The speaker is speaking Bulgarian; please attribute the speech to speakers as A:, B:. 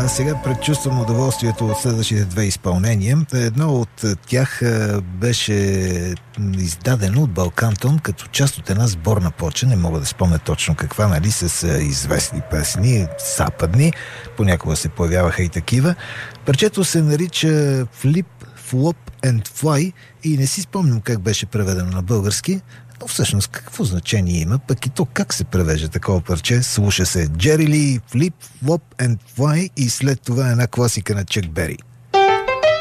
A: А сега предчувствам удоволствието от следващите две изпълнения. Едно от тях беше издадено от Балкантон като част от една сборна плоча, не мога да спомня точно каква, нали, с известни песни, западни, понякога се появяваха и такива. Парчето се нарича Flip, Flop and Fly и не си спомням как беше преведено на български, но всъщност какво значение има, пък и то как се превежда такова парче. Слуша се Джери Ли, Flip, Flop and Fly и след това една класика на Чак Бери.